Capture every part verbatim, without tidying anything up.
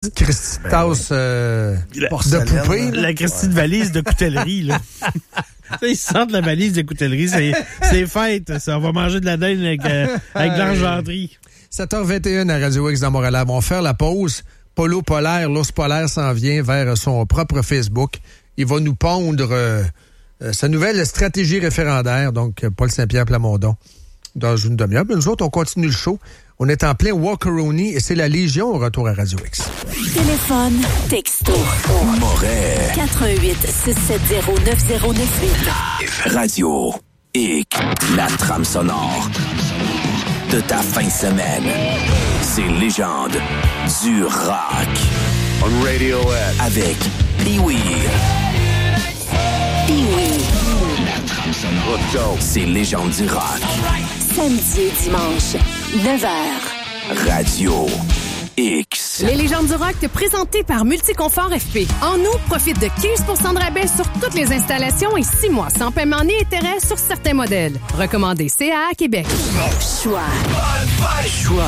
Christy de tasse euh, de poupée. La Christy de valise de coutellerie, là. Ils sortent la valise de coutellerie, c'est, c'est fête. Ça, on va manger de la dinde avec, euh, avec de l'argenterie. sept heures vingt et une à Radio X dans Montréal. On va faire la pause. Polo Polaire, l'ours polaire s'en vient vers son propre Facebook. Il va nous pondre euh, euh, sa nouvelle stratégie référendaire, donc Paul Saint-Pierre Plamondon, dans une demi-heure. Mais nous autres, on continue le show. On est en plein Walkeroni et c'est la Légion au retour à Radio X. Téléphone, texto. Moret. quatre un huit six sept zéro neuf zéro neuf huit. Radio X. La trame sonore de ta fin de semaine. C'est Légende du rock. On Radiohead. Avec Pee-Wee. Pee-Wee. La trame sonore. Let's go. C'est Légende du rock. Samedi et dimanche, neuf heures. Radio X. Les légendes du rock présentées par Multiconfort F P. En août, profite de quinze pour cent de rabais sur toutes les installations et six mois sans paiement ni intérêt sur certains modèles. Recommandé C A A Québec. Choix. Choix.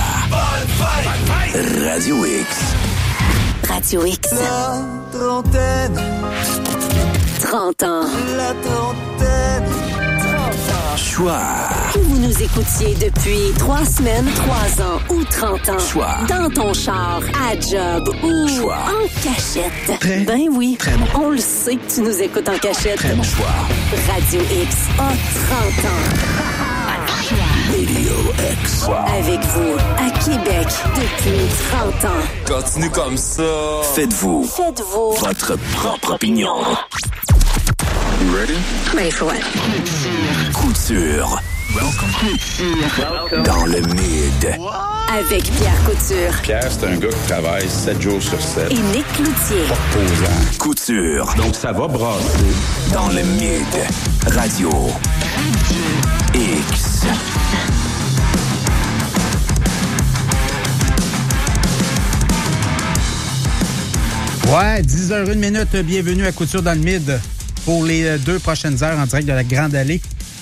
Radio X. Radio X. La trentaine. trente ans. La trentaine. Choix. Que vous nous écoutiez depuis trois semaines, trois ans ou trente ans. Choix. Dans ton char, à job ou Choix. en cachette. Très, ben oui. très bon. On le sait que tu nous écoutes en cachette. Très bon choix. Radio X a trente ans. Radio X. Avec vous, à Québec, depuis trente ans. Continue comme ça. Faites-vous Faites-vous votre propre opinion. You ready? Ready for what? Couture. Welcome. Dans le mid. Avec Pierre Couture Pierre, c'est un gars qui travaille sept jours sur sept. et Nick Cloutier. Posant. Couture. Donc, ça va brasser. Dans le mid. Radio X. Ouais, dix heures une minute. Bienvenue à Couture dans le Mid pour les deux prochaines heures en direct de la Grande Allée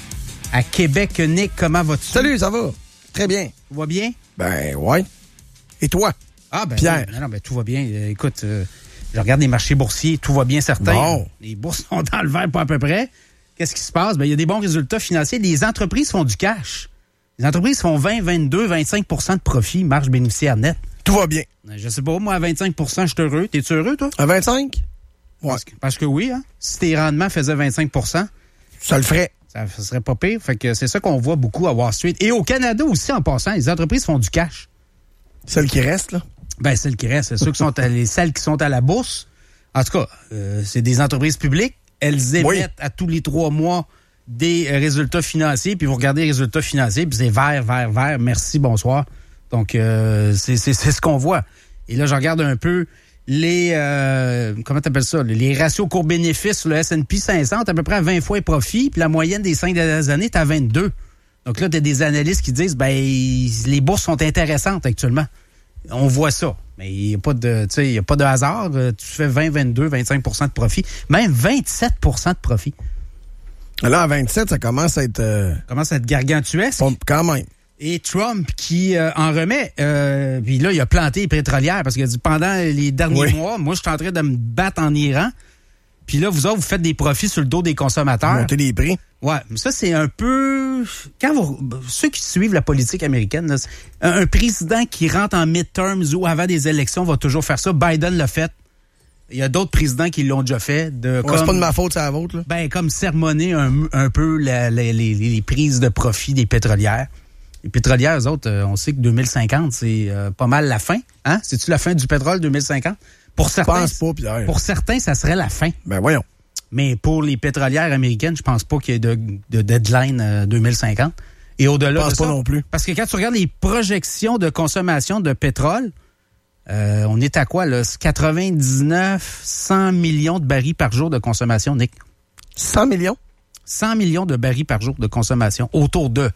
à Québec. Nick, comment vas-tu? Salut, ça va? Très bien. Tout va bien? Ben, ouais. Et toi? Ah, ben, Pierre. oui. Non, non, ben, tout va bien. Euh, écoute, euh, je regarde les marchés boursiers, tout va bien, certains. Bon. Les bourses sont dans le vert, pas à peu près. Qu'est-ce qui se passe? Ben, il y a des bons résultats financiers. Les entreprises font du cash. Les entreprises font vingt, vingt-deux, vingt-cinq pour cent de profit, marge bénéficiaire nette. Tout va bien. Je sais pas, moi, à vingt-cinq pour cent, je suis heureux. T'es-tu heureux, toi? À vingt-cinq? Ouais. Parce que, parce que oui, hein. Si tes rendements faisaient vingt-cinq pour cent, ça le ferait. ça, ça serait pas pire. Fait que c'est ça qu'on voit beaucoup à Wall Street. Et au Canada aussi, en passant, les entreprises font du cash. Celle qui reste, là? Ben, celles qui restent, c'est ceux qui sont à, les celles qui sont à la bourse. En tout cas, euh, c'est des entreprises publiques. Elles émettent Oui. à tous les trois mois des euh, résultats financiers, puis vous regardez les résultats financiers, puis c'est vert, vert, vert, merci, bonsoir. Donc, euh, c'est, c'est, c'est ce qu'on voit. Et là, je regarde un peu les, euh, comment t'appelles ça, les ratios cours-bénéfices sur le S and P cinq cents, à peu près à vingt fois les profits, puis la moyenne des cinq dernières années est à vingt-deux. Donc là, tu as des analystes qui disent, ben, les bourses sont intéressantes actuellement. On voit ça. Mais il n'y a pas de, tu sais, il y a pas de hasard. Tu fais vingt, vingt-deux, vingt-cinq pour cent de profit. Même vingt-sept pour cent de profit. Là, à vingt-sept, ça commence à être... Euh, commence à être gargantuesque. Quand même. Et Trump qui euh, en remet, euh, puis là, il a planté les pétrolières parce qu'il a dit, pendant les derniers oui. mois, moi, je suis en train de me battre en Iran. Puis là, vous autres, vous faites des profits sur le dos des consommateurs. Monter les prix. Ouais, mais ça, c'est un peu... Quand vous... Ceux qui suivent la politique américaine, là, un, un président qui rentre en midterms ou avant des élections va toujours faire ça. Biden l'a fait. Il y a d'autres présidents qui l'ont déjà fait. De, ouais, comme, c'est pas de ma faute, c'est la vôtre. Là. Ben, comme sermonner un, un peu la, la, les, les prises de profit des pétrolières. Les pétrolières, eux autres, on sait que deux mille cinquante, c'est euh, pas mal la fin. Hein? C'est-tu la fin du pétrole, deux mille cinquante? Pour certains, je pense pas, Pierre. Pour certains, ça serait la fin. Ben voyons. Mais pour les pétrolières américaines, je pense pas qu'il y ait de, de deadline euh, deux mille cinquante. Et au-delà je pense de pas ça, non plus. Parce que quand tu regardes les projections de consommation de pétrole, euh, on est à quoi, là? quatre-vingt-dix-neuf, cent millions de barils par jour de consommation, Nick. cent millions? cent millions de barils par jour de consommation, autour de.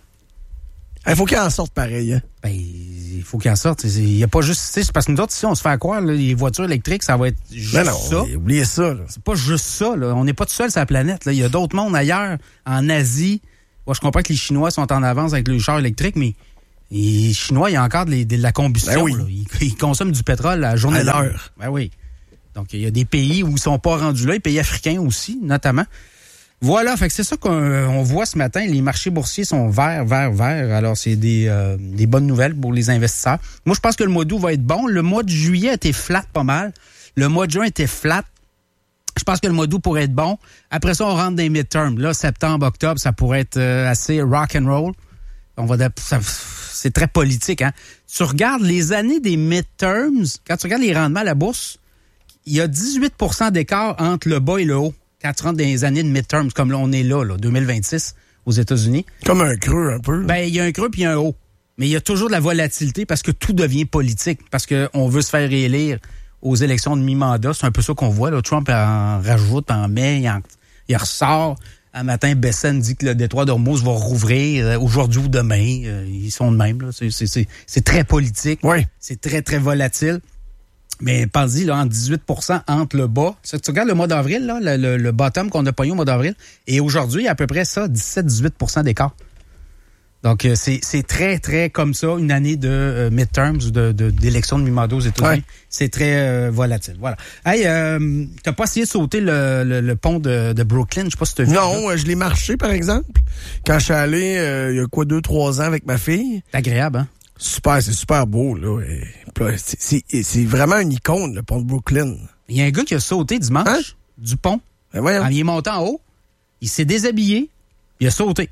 Il faut qu'il en sorte pareil. Hein? Ben, il faut qu'il en sorte. Il n'y a pas juste... C'est parce que nous autres, ici, on se fait à croire, là, les voitures électriques, ça va être juste ben non, ça. Oubliez ça. Là. C'est pas juste ça. Là. On n'est pas tout seul sur la planète. Là. Il y a d'autres mondes ailleurs, en Asie. Moi, je comprends que les Chinois sont en avance avec le char électrique, mais Les Chinois, il y a encore de, les, de la combustion. Ben oui. Là. Ils, ils consomment du pétrole à la journée À longue. l'heure. Ben oui. Donc, il y a des pays où ils ne sont pas rendus là, les pays africains aussi, notamment. Voilà, fait que c'est ça qu'on on voit ce matin. Les marchés boursiers sont verts, verts, verts. Alors, c'est des, euh, des bonnes nouvelles pour les investisseurs. Moi, je pense que le mois d'août va être bon. Le mois de juillet était flat pas mal. Le mois de juin était flat. Je pense que le mois d'août pourrait être bon. Après ça, on rentre dans les midterms. Là, septembre, octobre, ça pourrait être euh, assez rock and roll. On va ça, c'est très politique, hein. Tu regardes les années des midterms, quand tu regardes les rendements à la bourse, il y a dix-huit pour cent d'écart entre le bas et le haut quand tu rentres dans les années de midterms, comme là, on est là, là, deux mille vingt-six aux États-Unis. Comme un creux, un peu. Ben, il y a un creux puis il y a un haut. Mais il y a toujours de la volatilité parce que tout devient politique, parce qu'on veut se faire réélire aux élections de mi-mandat. C'est un peu ça qu'on voit, là. Trump en rajoute, en met, il, en, il ressort. Un matin, Bessène dit que le détroit d'Ormuz va rouvrir euh, aujourd'hui ou demain. Euh, ils sont de même, là. C'est, c'est, c'est, c'est très politique. Oui. C'est très, très volatile. Mais pense-y, là, en dix-huit pour cent entre le bas. Ça, tu regardes le mois d'avril, là, le, le, le bottom qu'on a pogné au mois d'avril, et aujourd'hui, il y a à peu près ça, dix-sept à dix-huit pour cent d'écart. Donc, euh, c'est, c'est très, très comme ça, une année de euh, midterms, de, de, d'élection de mi-mandat aux États-Unis. Ouais. C'est très euh, volatile. Voilà. Hey, euh, t'as pas essayé de sauter le, le, le pont de, de Brooklyn? Je sais pas si t'as vu. Non, euh, je l'ai marché, par exemple. Quand je suis allé, euh, il y a quoi, deux, trois ans avec ma fille. C'est agréable, hein? Super, c'est super beau, là. Et, c'est, c'est, c'est vraiment une icône, le pont de Brooklyn. Il y a un gars qui a sauté dimanche hein? du pont. Ben voyons. Il est monté en haut, il s'est déshabillé, il a sauté.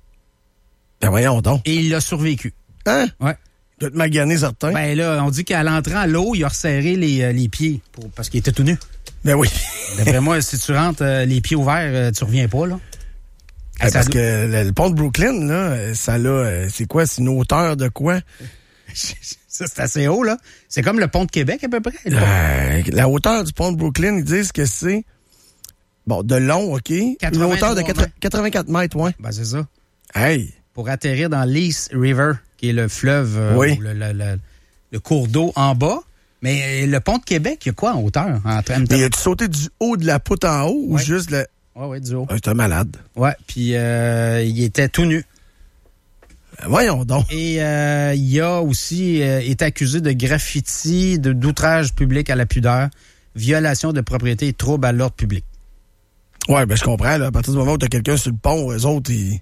Ben voyons donc. Et il a survécu. Hein? Ouais. Il doit te maganer, certain. Ben là, on dit qu'à l'entrée à l'eau, il a resserré les, euh, les pieds pour, parce qu'il était tout nu. Ben oui. D'après moi, si tu rentres euh, les pieds ouverts, euh, tu reviens pas, là. Ben, parce que le, le pont de Brooklyn, là, ça là, c'est quoi? C'est une hauteur de quoi? Ça, c'est assez haut, là. C'est comme le pont de Québec, à peu près. Euh, la hauteur du pont de Brooklyn, ils disent que c'est, bon, de long, OK? Une hauteur de quatre-vingt-quatre mètres, ouais. Ben, c'est ça. Hey! Pour atterrir dans l'East River, qui est le fleuve, euh, oui. le, le, le, le cours d'eau en bas. Mais le pont de Québec, il y a quoi en hauteur? En train de... Mais as-tu sauté du haut de la poutre en haut ouais. ou juste le... Oui, oui, du haut. Ah, t'es malade. Ouais, puis euh, il était tout nu. Ben, voyons donc. Et euh, il a aussi euh, été accusé de graffiti, de, d'outrage public à la pudeur, violation de propriété et trouble à l'ordre public. Ouais, ben je comprends. Là, à partir du moment où t'as quelqu'un sur le pont, eux autres, ils...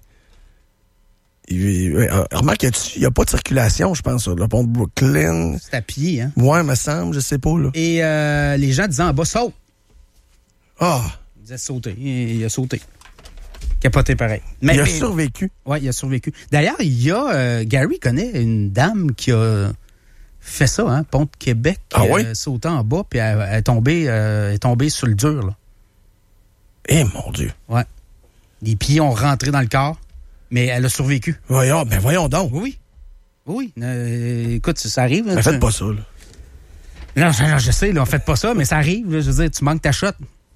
Il, remarque, il n'y a pas de circulation, je pense, sur le pont de Brooklyn. C'est à pied, hein? Ouais, me semble, je sais pas, là. Et euh, les gens disaient en bas, saute. Ah! Il disait sauter. Il, il a sauté. Capoté pareil. Mais, il a mais, survécu. Oui, il a survécu. D'ailleurs, il y a... Euh, Gary connaît une dame qui a fait ça, hein? Pont de Québec. Ah oui? Euh, sautant en bas, puis elle, elle, est tombée, euh, est tombée sur le dur, là. Eh, mon Dieu! Ouais. Les pieds ont rentré dans le corps. Mais elle a survécu. Voyons, ben voyons donc. Oui, oui. Euh, écoute, ça arrive. Mais faites pas ça, là. Non, je, je sais, là, on fait pas ça, mais ça arrive. Là, je veux dire, tu manques ta shot.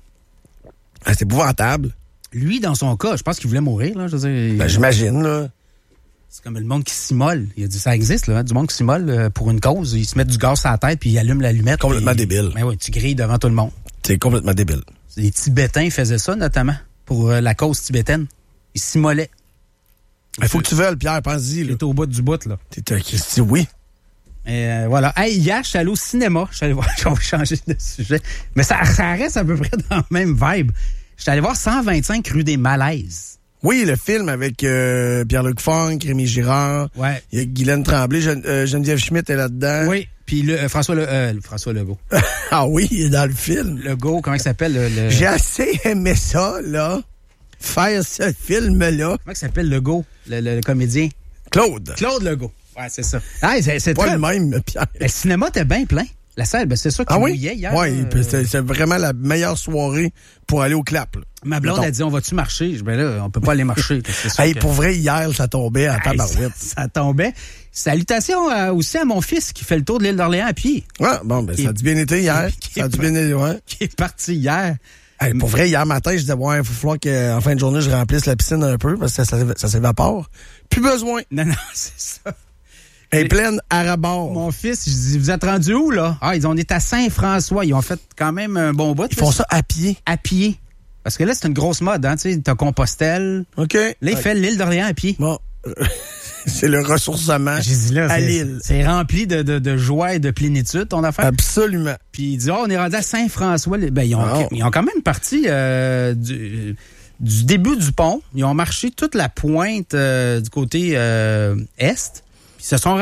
Ah, c'est épouvantable. Lui, dans son cas, je pense qu'il voulait mourir. Là, je veux dire, ben, il... j'imagine, là. C'est comme le monde qui s'immole. Il a dit, ça existe, là, hein, du monde qui s'immole pour une cause. Ils se mettent du gaz sur la tête puis ils allument l'allumette. Complètement puis... débile. Ben oui, tu grilles devant tout le monde. C'est complètement débile. Les Tibétains faisaient ça, notamment, pour euh, la cause tibétaine. Ils s'immolaient. Il faut que tu veuilles, Pierre, pense-y. T'es au bout du bout, là. T'es un Christy, oui. Et euh, voilà. Hey, hier, je suis allé au cinéma. Je suis allé voir, on va changer de sujet. Mais ça, ça reste à peu près dans le même vibe. Je suis allé voir cent vingt-cinq rue des Malaises. Oui, le film avec euh, Pierre-Luc Funk, Rémi Girard. Ouais. Il y a Guylaine Tremblay, Gen- euh, Geneviève Schmidt est là-dedans. Oui. Puis le, euh, François, le, euh, François Legault. Ah oui, il est dans le film. Legault, comment il s'appelle? Le, le... J'ai assez aimé ça, là. Faire ce film-là. Comment il s'appelle Legault, le, le, le comédien? Claude. Claude Legault. Ouais, c'est ça. Ah, c'est, c'est pas très... le même, Pierre. Le cinéma était bien plein. La salle, ben c'est ça qui ah oui? mouillait hier. Oui, euh... c'est, c'est vraiment la meilleure soirée pour aller au clap. Là. Ma blonde a dit, on va-tu marcher? Je ben là, on peut pas aller marcher. Hey, que... Pour vrai, hier, ça tombait à tabarouette. Ça, ça tombait. Salutations euh, aussi à mon fils qui fait le tour de l'île d'Orléans à pied. Ah, bon, ben, qui ça a dû bien été hier. Ça a dû bien été, ouais. Qui est parti hier. Hey, pour vrai, hier matin, je disais, ouais, il faut falloir qu'en fin de journée, je remplisse la piscine un peu parce que ça, ça, ça s'évapore. Plus besoin. Non, non, c'est ça. Elle est pleine à rabord. Mon fils, je dis, vous êtes rendu où, là? Ah, ils ont été à Saint-François. Ils ont fait quand même un bon bout. Ils font ça à pied. À pied. Parce que là, c'est une grosse mode, hein, tu sais, t'as Compostelle. OK. Là, il fait l'île d'Orléans à pied. Bon. c'est le ressourcement J'ai dit là, à c'est, l'île. c'est rempli de, de, de joie et de plénitude, ton affaire. Absolument. Puis il dit, oh, on est rendu à Saint-François. Ben, ils ont, Wow. ils ont quand même parti euh, du, du début du pont. Ils ont marché toute la pointe euh, du côté euh, est. Puis ils se sont